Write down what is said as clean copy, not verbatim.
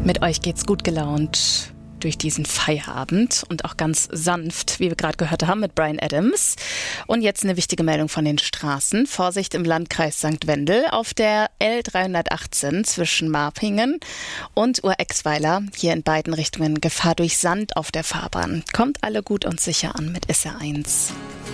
Mit euch geht's gut gelaunt durch diesen Feierabend und auch ganz sanft, wie wir gerade gehört haben, mit Bryan Adams. Und jetzt eine wichtige Meldung von den Straßen. Vorsicht im Landkreis St. Wendel auf der L318 zwischen Marpingen und Urexweiler. Hier in beiden Richtungen Gefahr durch Sand auf der Fahrbahn. Kommt alle gut und sicher an mit SR1.